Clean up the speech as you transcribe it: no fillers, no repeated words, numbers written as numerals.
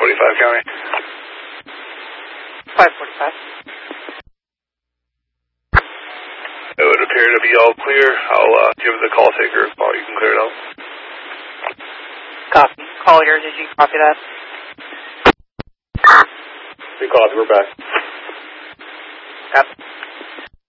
545 County. 545. It would appear to be all clear. I'll give the call taker a call. You can clear it out. Copy. Collier, did you copy that? We copy. We're back. Yep.